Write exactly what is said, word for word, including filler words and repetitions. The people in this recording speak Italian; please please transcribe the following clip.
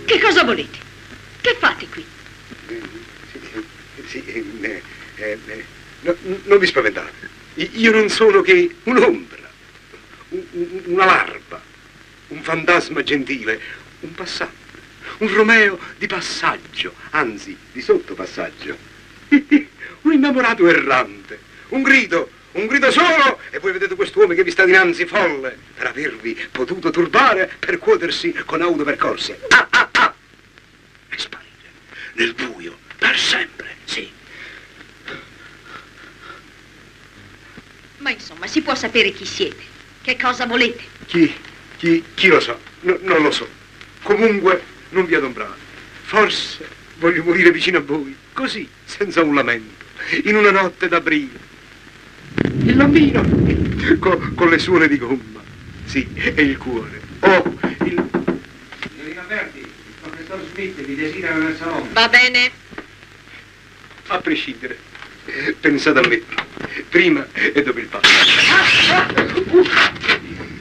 Che cosa volete? Che fate qui? Eh, sì, sì, eh, eh, eh, no, non vi spaventate. Io non sono che un'ombra, un, un, una larva, un fantasma gentile, un passaggio, un Romeo di passaggio, anzi di sottopassaggio, un innamorato errante, un grido, un grido solo e voi vedete quest'uomo che vi sta dinanzi folle per avervi potuto turbare, percuotersi con autopercorsi. Ah, ah, ah! E sparire nel buio per sempre, sì. Ma insomma, si può sapere chi siete? Che cosa volete? Chi, chi, chi lo sa? No, non lo so. Comunque non vi adombrate. Forse voglio morire vicino a voi, così, senza un lamento, in una notte d'aprile. Il bambino, con, con le suole di gomma, sì, e il cuore. Oh, il... Signorina Berti, il professor Smith vi desidera nel salone. Va bene. A prescindere, pensate a me, prima e dopo il fatto. Ah, ah, uh.